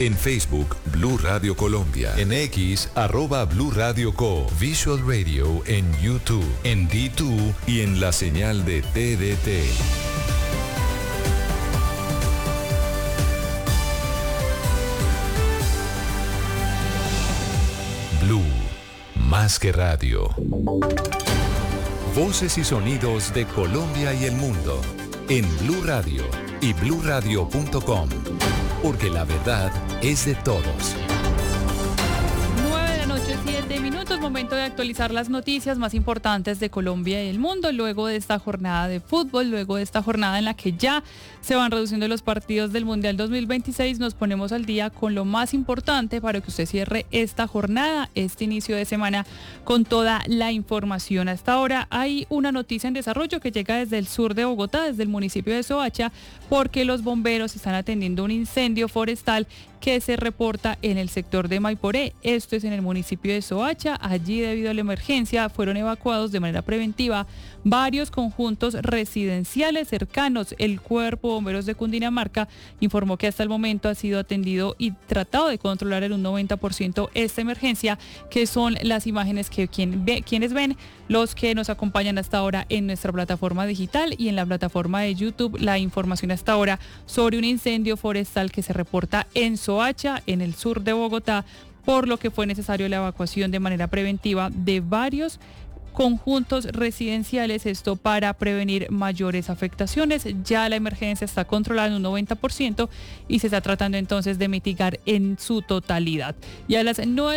En Facebook, Blue Radio Colombia. En X, @Blue Radio Co. Visual Radio en YouTube, en D2 y en la señal de TDT. Blue, más que radio. Voces y sonidos de Colombia y el mundo en Blue Radio y bluradio.com, porque la verdad es de todos. 7 minutos, momento de actualizar las noticias más importantes de Colombia y el mundo, luego de esta jornada de fútbol, luego de esta jornada en la que ya se van reduciendo los partidos del Mundial 2026, nos ponemos al día con lo más importante para que usted cierre esta jornada, este inicio de semana, con toda la información. Hasta ahora hay una noticia en desarrollo que llega desde el sur de Bogotá, desde el municipio de Soacha, porque los bomberos están atendiendo un incendio forestal que se reporta en el sector de Maiporé. Esto es en el municipio de Soacha. Allí, debido a la emergencia, fueron evacuados de manera preventiva varios conjuntos residenciales cercanos. El Cuerpo de Bomberos de Cundinamarca informó que hasta el momento ha sido atendido y tratado de controlar en un 90% esta emergencia, que son las imágenes que quienes ven, los que nos acompañan hasta ahora en nuestra plataforma digital y en la plataforma de YouTube, la información hasta ahora sobre un incendio forestal que se reporta en Soacha, en el sur de Bogotá, por lo que fue necesario la evacuación de manera preventiva de varios conjuntos residenciales, esto para prevenir mayores afectaciones. Ya la emergencia está controlada en un 90% y se está tratando entonces de mitigar en su totalidad. Y a las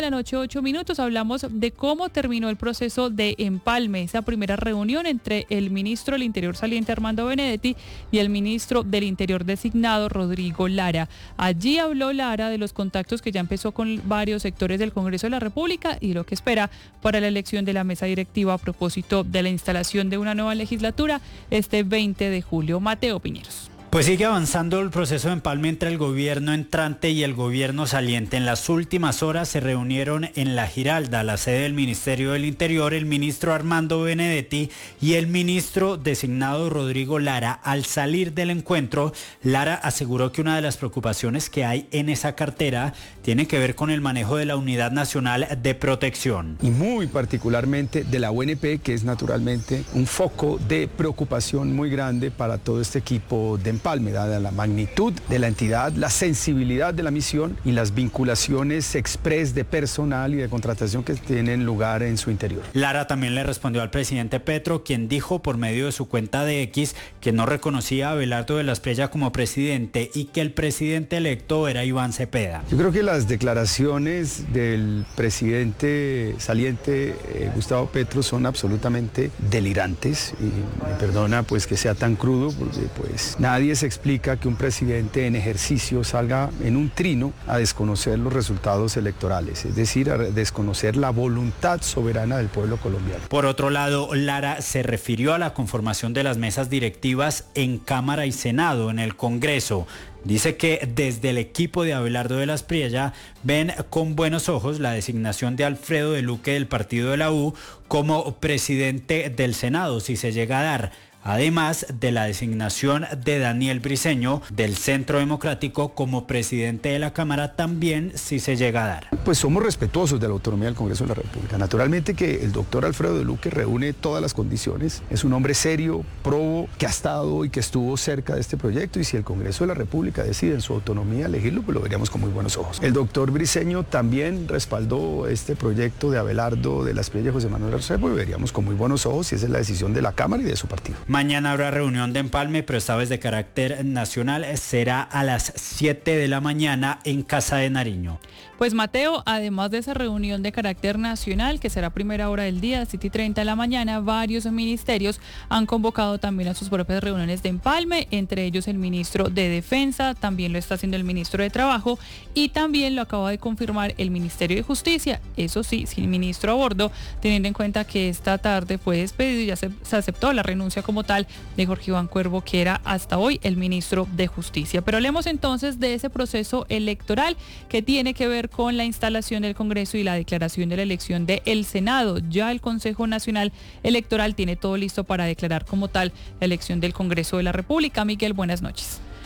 9:08 hablamos de cómo terminó el proceso de empalme, esa primera reunión entre el ministro del Interior saliente Armando Benedetti y el ministro del Interior designado Rodrigo Lara. Allí habló Lara de los contactos que ya empezó con varios sectores del Congreso de la República y lo que espera para la elección de la mesa directiva a propósito de la instalación de una nueva legislatura este 20 de julio. Mateo Piñeros. Pues sigue avanzando el proceso de empalme entre el gobierno entrante y el gobierno saliente. En las últimas horas se reunieron en La Giralda, la sede del Ministerio del Interior, el ministro Armando Benedetti y el ministro designado Rodrigo Lara. Al salir del encuentro, Lara aseguró que una de las preocupaciones que hay en esa cartera tiene que ver con el manejo de la Unidad Nacional de Protección. Y muy particularmente de la UNP, que es naturalmente un foco de preocupación muy grande para todo este equipo de empalme, dada la magnitud de la entidad, la sensibilidad de la misión y las vinculaciones express de personal y de contratación que tienen lugar en su interior. Lara también le respondió al presidente Petro, quien dijo por medio de su cuenta de X que no reconocía a Abelardo de la Espriella como presidente y que el presidente electo era Iván Cepeda. Yo creo que las declaraciones del presidente saliente Gustavo Petro son absolutamente delirantes y me perdona pues que sea tan crudo porque pues nadie se explica que un presidente en ejercicio salga en un trino a desconocer los resultados electorales, es decir, a desconocer la voluntad soberana del pueblo colombiano. Por otro lado, Lara se refirió a la conformación de las mesas directivas en Cámara y Senado, en el Congreso. Dice que desde el equipo de Abelardo de la Espriella ven con buenos ojos la designación de Alfredo de Luque del partido de la U como presidente del Senado, si se llega a dar. Además de la designación de Daniel Briceño del Centro Democrático como presidente de la Cámara, también si se llega a dar. Pues somos respetuosos de la autonomía del Congreso de la República. Naturalmente que el doctor Alfredo de Luque reúne todas las condiciones. Es un hombre serio, probo, que ha estado y que estuvo cerca de este proyecto y si el Congreso de la República decide en su autonomía elegirlo, pues lo veríamos con muy buenos ojos. El doctor Briceño también respaldó este proyecto de Abelardo de la Espriella y José Manuel Restrepo y lo veríamos con muy buenos ojos si esa es la decisión de la Cámara y de su partido. Mañana habrá reunión de empalme, pero esta vez de carácter nacional. Será a las 7 de la mañana en Casa de Nariño. Pues Mateo, además de esa reunión de carácter nacional, que será a primera hora del día, 7:30 de la mañana, varios ministerios han convocado también a sus propias reuniones de empalme, entre ellos el ministro de Defensa, también lo está haciendo el ministro de Trabajo y también lo acaba de confirmar el Ministerio de Justicia, eso sí, sin ministro a bordo, teniendo en cuenta que esta tarde fue despedido y ya se aceptó la renuncia como tal de Jorge Iván Cuervo, que era hasta hoy el ministro de Justicia. Pero hablemos entonces de ese proceso electoral que tiene que ver con la instalación del Congreso y la declaración de la elección del Senado. Ya el Consejo Nacional Electoral tiene todo listo para declarar como tal la elección del Congreso de la República. Miguel, buenas noches.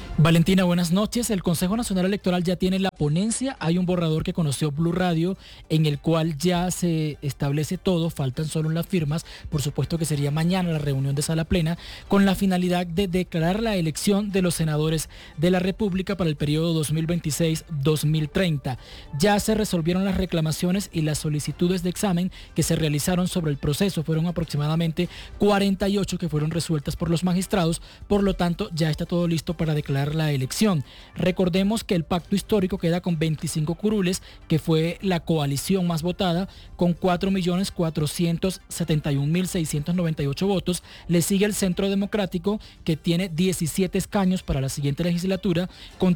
Valentina, buenas noches. El Consejo Nacional Electoral ya tiene la ponencia. Hay un borrador que conoció Blue Radio en el cual ya se establece todo. Faltan solo las firmas. Por supuesto que sería mañana la reunión de sala plena con la finalidad de declarar la elección de los senadores de la República para el periodo 2026-2030. Ya se resolvieron las reclamaciones y las solicitudes de examen que se realizaron sobre el proceso. Fueron aproximadamente 48 que fueron resueltas por los magistrados. Por lo tanto, ya está todo listo para declarar la elección. Recordemos que el pacto histórico queda con 25 curules, que fue la coalición más votada, con 4.471.698 votos. Le sigue el Centro Democrático, que tiene 17 escaños para la siguiente legislatura, con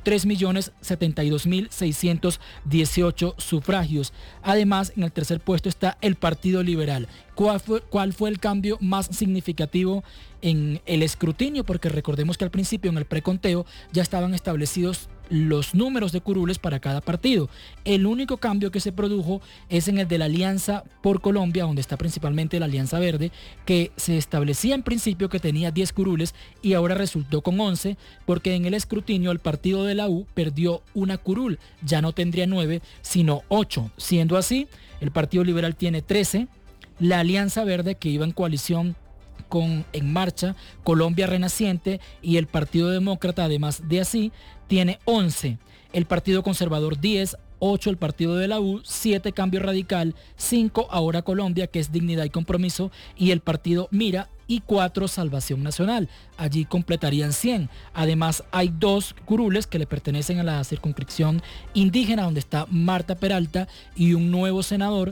3.072.618 sufragios. Además, en el tercer puesto está el Partido Liberal. ¿Cuál fue el cambio más significativo en el escrutinio? Porque recordemos que al principio, en el preconteo, ya estaban establecidos los números de curules para cada partido. El único cambio que se produjo es en el de la Alianza por Colombia, donde está principalmente la Alianza Verde, que se establecía en principio que tenía 10 curules y ahora resultó con 11, porque en el escrutinio el partido de la U perdió una curul, ya no tendría 9, sino 8. Siendo así, el Partido Liberal tiene 13, la Alianza Verde, que iba en coalición con En Marcha, Colombia Renaciente y el Partido Demócrata, además de así, tiene 11. El Partido Conservador 10, 8 el Partido de la U, 7 Cambio Radical, 5 Ahora Colombia, que es Dignidad y Compromiso, y el Partido Mira, y 4 Salvación Nacional. Allí completarían 100. Además, hay 2 curules que le pertenecen a la circunscripción indígena, donde está Marta Peralta y un nuevo senador.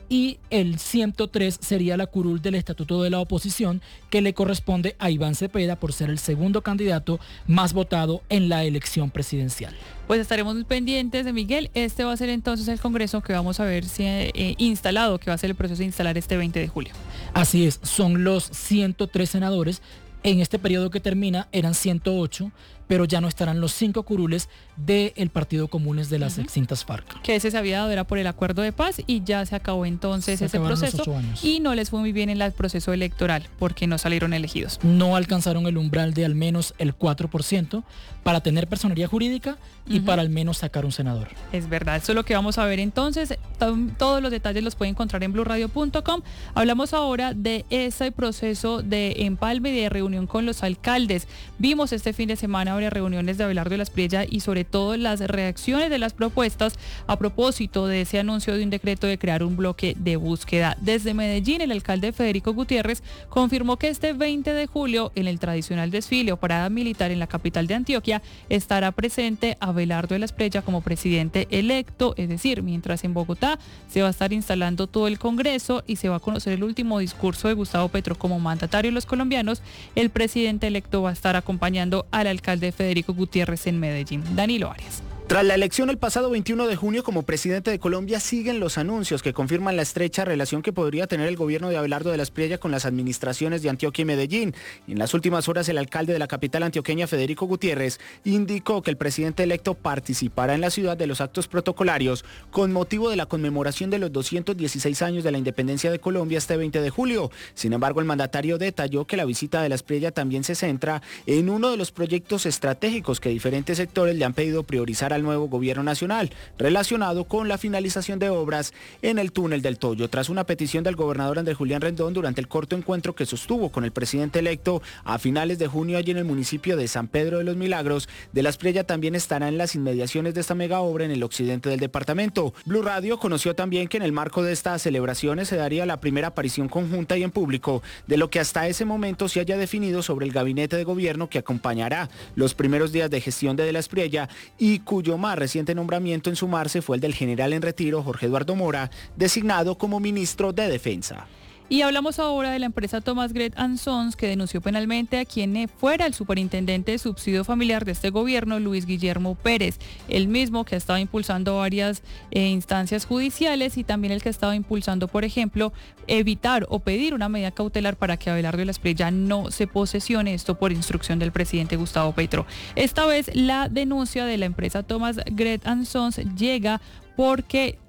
Y el 103 sería la curul del Estatuto de la Oposición, que le corresponde a Iván Cepeda por ser el segundo candidato más votado en la elección presidencial. Pues estaremos muy pendientes de Miguel. Este va a ser entonces el Congreso que vamos a ver si instalado, que va a ser el proceso de instalar este 20 de julio. Así es, son los 103 senadores. En este periodo que termina eran 108, pero ya no estarán los 5 curules del Partido Comunes de las extintas FARC. Que ese se había dado era por el acuerdo de paz y ya se acabó entonces ese proceso y no les fue muy bien en el proceso electoral porque no salieron elegidos. No alcanzaron el umbral de al menos el 4% para tener personería jurídica y para al menos sacar un senador. Es verdad, eso es lo que vamos a ver entonces. Todos los detalles los pueden encontrar en blurradio.com. Hablamos ahora de ese proceso de empalme y de reunión con los alcaldes. Vimos este fin de semana varias reuniones de Abelardo de la Espriella y sobre todo las reacciones de las propuestas a propósito de ese anuncio de un decreto de crear un bloque de búsqueda. Desde Medellín, el alcalde Federico Gutiérrez confirmó que este 20 de julio, en el tradicional desfile o parada militar en la capital de Antioquia, estará presente Abelardo de la Espriella como presidente electo, es decir, mientras en Bogotá se va a estar instalando todo el Congreso y se va a conocer el último discurso de Gustavo Petro como mandatario de los colombianos, el presidente electo va a estar acompañando al alcalde Federico Gutiérrez en Medellín. Danilo Arias. Tras la elección el pasado 21 de junio como presidente de Colombia, siguen los anuncios que confirman la estrecha relación que podría tener el gobierno de Abelardo de la Espriella con las administraciones de Antioquia y Medellín. En las últimas horas, el alcalde de la capital antioqueña, Federico Gutiérrez, indicó que el presidente electo participará en la ciudad de los actos protocolarios con motivo de la conmemoración de los 216 años de la independencia de Colombia este 20 de julio. Sin embargo, el mandatario detalló que la visita de la Espriella también se centra en uno de los proyectos estratégicos que diferentes sectores le han pedido priorizar al nuevo gobierno nacional, relacionado con la finalización de obras en el túnel del Toyo. Tras una petición del gobernador Andrés Julián Rendón durante el corto encuentro que sostuvo con el presidente electo a finales de junio allí en el municipio de San Pedro de los Milagros, de la Espriella también estará en las inmediaciones de esta mega obra en el occidente del departamento. Blue Radio conoció también que en el marco de estas celebraciones se daría la primera aparición conjunta y en público de lo que hasta ese momento se haya definido sobre el gabinete de gobierno que acompañará los primeros días de gestión de la Espriella y cuyo más reciente nombramiento en sumarse fue el del general en retiro Jorge Eduardo Mora, designado como ministro de Defensa. Y hablamos ahora de la empresa Thomas Gret & Sons, que denunció penalmente a quien fuera el superintendente de subsidio familiar de este gobierno, Luis Guillermo Pérez, el mismo que ha estado impulsando varias instancias judiciales y también el que ha estado impulsando, por ejemplo, evitar o pedir una medida cautelar para que Abelardo de la Espriella no se posesione, esto por instrucción del presidente Gustavo Petro. Esta vez la denuncia de la empresa Thomas Gret & Sons llega porque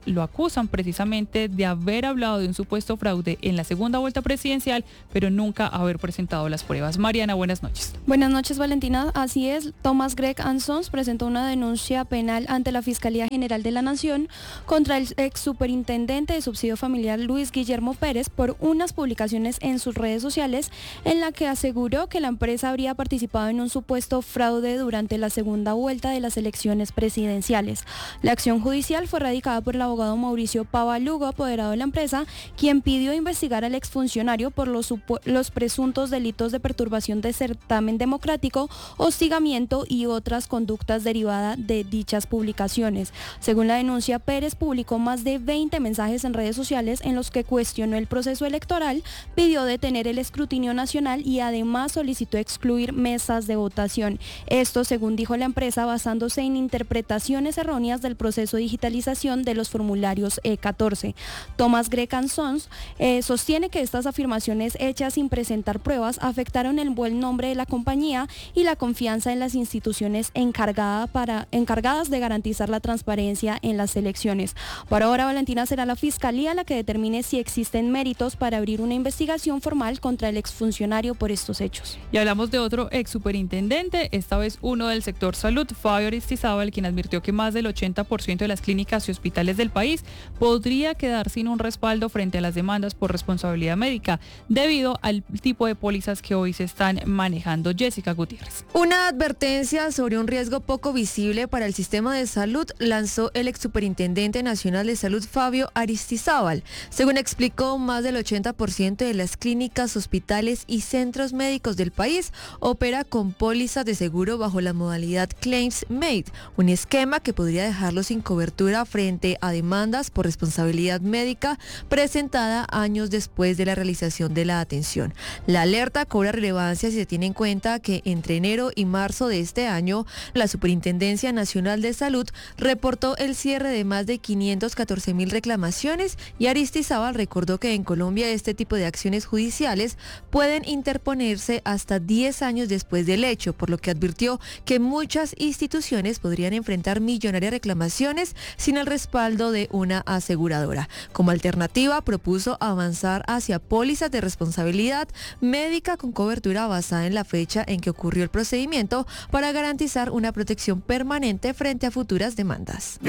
lo acusan precisamente de haber hablado de un supuesto fraude en la segunda vuelta presidencial, pero nunca haber presentado las pruebas. Mariana, buenas noches. Buenas noches, Valentina. Así es, Thomas Gregg & Sons presentó una denuncia penal ante la Fiscalía General de la Nación contra el ex superintendente de subsidio familiar Luis Guillermo Pérez por unas publicaciones en sus redes sociales en la que aseguró que la empresa habría participado en un supuesto fraude durante la segunda vuelta de las elecciones presidenciales. La acción judicial fue radicada por el abogado Mauricio Pavalugo, apoderado de la empresa, quien pidió investigar al exfuncionario por los presuntos delitos de perturbación de certamen democrático, hostigamiento y otras conductas derivadas de dichas publicaciones. Según la denuncia, Pérez publicó más de 20 mensajes en redes sociales en los que cuestionó el proceso electoral, pidió detener el escrutinio nacional y además solicitó excluir mesas de votación. Esto, según dijo la empresa, basándose en interpretaciones erróneas del proceso de digitalización de los formularios E14. Thomas Gregg & Sons sostiene que estas afirmaciones hechas sin presentar pruebas afectaron el buen nombre de la compañía y la confianza en las instituciones encargadas de garantizar la transparencia en las elecciones. Por ahora, Valentina, será la Fiscalía la que determine si existen méritos para abrir una investigación formal contra el exfuncionario por estos hechos. Y hablamos de otro ex superintendente, esta vez uno del sector salud, Fabio Aristizábal, quien advirtió que más del 80% de las clínicas y hospitales del país podría quedar sin un respaldo frente a las demandas por responsabilidad médica debido al tipo de pólizas que hoy se están manejando. Jessica Gutiérrez. Una advertencia sobre un riesgo poco visible para el sistema de salud lanzó el ex superintendente nacional de salud Fabio Aristizábal. Según explicó, más del 80% de las clínicas, hospitales y centros médicos del país opera con pólizas de seguro bajo la modalidad Claims Made, un esquema que podría dejarlo sin cobertura frente a demandas por responsabilidad médica presentada años después de la realización de la atención. La alerta cobra relevancia si se tiene en cuenta que entre enero y marzo de este año, la Superintendencia Nacional de Salud reportó el cierre de más de 514,000 reclamaciones y Aristizábal recordó que en Colombia este tipo de acciones judiciales pueden interponerse hasta 10 años después del hecho, por lo que advirtió que muchas instituciones podrían enfrentar millonarias reclamaciones sin el respaldo de una aseguradora. Como alternativa, propuso avanzar hacia pólizas de responsabilidad médica con cobertura basada en la fecha en que ocurrió el procedimiento para garantizar una protección permanente frente a futuras demandas.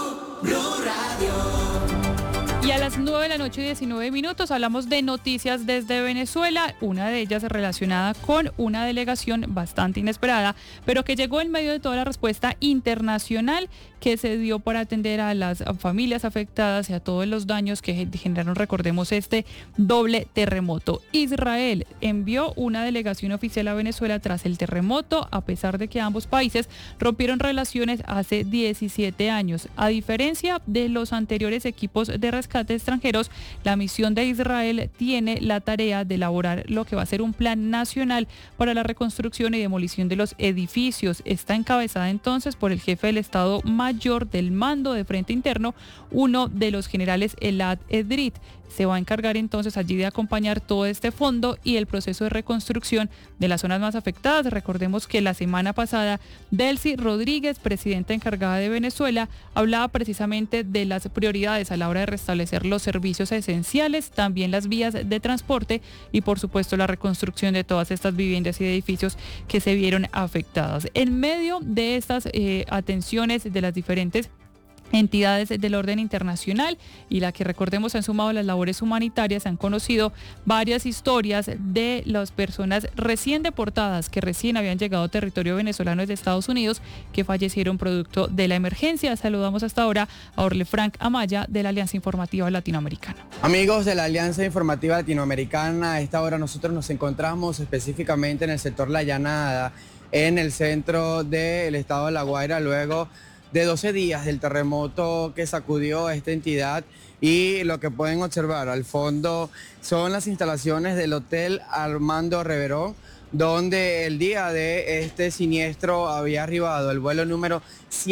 Y a las 9:19 hablamos de noticias desde Venezuela, una de ellas relacionada con una delegación bastante inesperada, pero que llegó en medio de toda la respuesta internacional que se dio para atender a las familias afectadas y a todos los daños que generaron, recordemos, este doble terremoto. Israel envió una delegación oficial a Venezuela tras el terremoto, a pesar de que ambos países rompieron relaciones hace 17 años. A diferencia de los anteriores equipos de rescate extranjeros, la misión de Israel tiene la tarea de elaborar lo que va a ser un plan nacional para la reconstrucción y demolición de los edificios. Está encabezada entonces por el jefe del Estado Mayor del Mando de Frente Interno, uno de los generales Elad Edrit. Se va a encargar entonces allí de acompañar todo este fondo y el proceso de reconstrucción de las zonas más afectadas. Recordemos que la semana pasada Delcy Rodríguez, presidenta encargada de Venezuela, hablaba precisamente de las prioridades a la hora de restablecer los servicios esenciales, también las vías de transporte y por supuesto la reconstrucción de todas estas viviendas y edificios que se vieron afectadas. En medio de estas atenciones de las diferentes entidades del orden internacional y la que, recordemos, han sumado las labores humanitarias, han conocido varias historias de las personas recién deportadas que recién habían llegado a territorio venezolano desde Estados Unidos que fallecieron producto de la emergencia. Saludamos hasta ahora a Orle Frank Amaya de la Alianza Informativa Latinoamericana. Amigos de la Alianza Informativa Latinoamericana, a esta hora nosotros nos encontramos específicamente en el sector La Llanada, en el centro del estado de La Guaira, luego de 12 días del terremoto que sacudió a esta entidad, y lo que pueden observar al fondo son las instalaciones del Hotel Armando Reverón, donde el día de este siniestro había arribado el vuelo número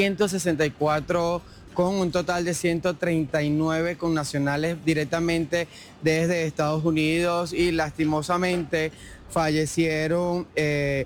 164 con un total de 139 connacionales directamente desde Estados Unidos, y lastimosamente fallecieron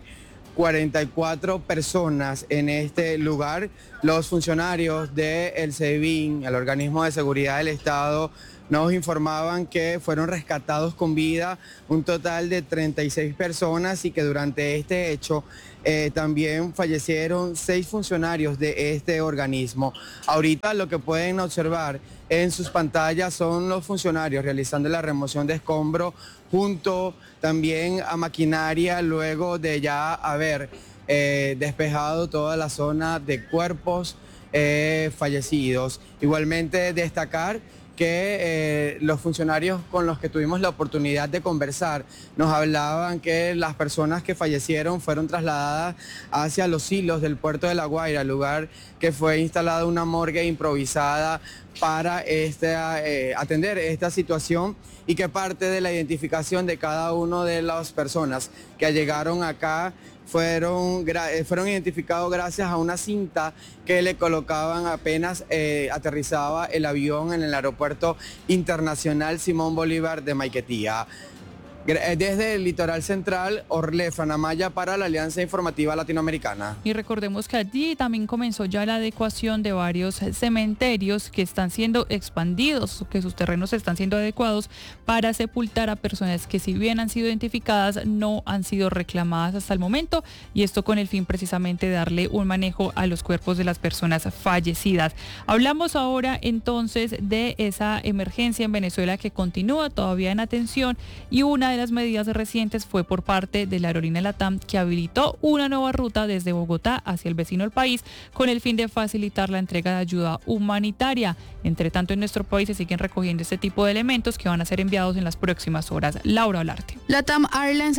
44 personas en este lugar. Los funcionarios del SEBIN, el Organismo de Seguridad del Estado, nos informaban que fueron rescatados con vida un total de 36 personas y que durante este hecho también fallecieron 6 funcionarios de este organismo. Ahorita lo que pueden observar en sus pantallas son los funcionarios realizando la remoción de escombro junto también a maquinaria luego de ya haber despejado toda la zona de cuerpos fallecidos. Igualmente destacar que los funcionarios con los que tuvimos la oportunidad de conversar nos hablaban que las personas que fallecieron fueron trasladadas hacia los silos del puerto de La Guaira, lugar que fue instalada una morgue improvisada para atender esta situación y que parte de la identificación de cada una de las personas que llegaron acá fueron identificados gracias a una cinta que le colocaban apenas aterrizaba el avión en el aeropuerto internacional Simón Bolívar de Maiquetía. Desde el litoral central, Orle Franamaya para la Alianza Informativa Latinoamericana. Y recordemos que allí también comenzó ya la adecuación de varios cementerios que están siendo expandidos, que sus terrenos están siendo adecuados para sepultar a personas que, si bien han sido identificadas, no han sido reclamadas hasta el momento, y esto con el fin precisamente de darle un manejo a los cuerpos de las personas fallecidas. Hablamos ahora entonces de esa emergencia en Venezuela que continúa todavía en atención, y una de las medidas recientes fue por parte de la aerolínea LATAM, que habilitó una nueva ruta desde Bogotá hacia el vecino del país con el fin de facilitar la entrega de ayuda humanitaria. Entre tanto, en nuestro país se siguen recogiendo este tipo de elementos que van a ser enviados en las próximas horas. Laura Olarte. LATAM Airlines